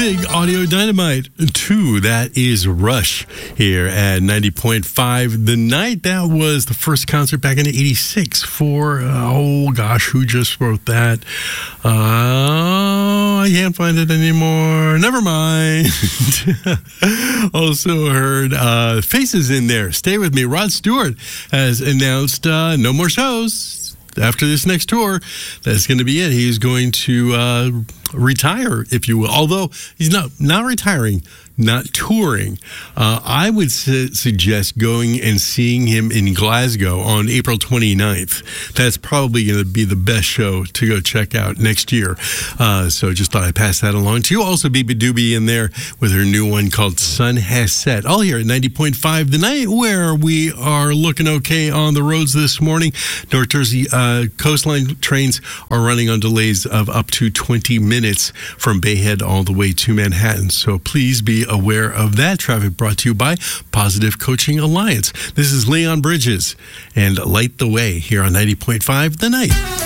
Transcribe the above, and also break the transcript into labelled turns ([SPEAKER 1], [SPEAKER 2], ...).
[SPEAKER 1] big audio dynamite. 2, that is Rush here at 90.5 The Night. That was the first concert back in 86 for, who just wrote that? I can't find it anymore. Never mind. Also heard Faces in there. Stay with me. Rod Stewart has announced no more shows after this next tour. That's going to be it. He's going to retire, if you will. Although he's not retiring, not touring. I would suggest going and seeing him in Glasgow on April 29th. That's probably going to be the best show to go check out next year. So just thought I'd pass that along to you. Also, Bibi Doobie in there with her new one called Sun Has Set. All here at 90.5 The Night, where we are looking okay on the roads this morning. North Jersey coastline trains are running on delays of up to 20 minutes from Bayhead all the way to Manhattan. So please be aware of that. Traffic brought to you by Positive Coaching Alliance. This is Leon Bridges and Light the Way here on 90.5 The Night.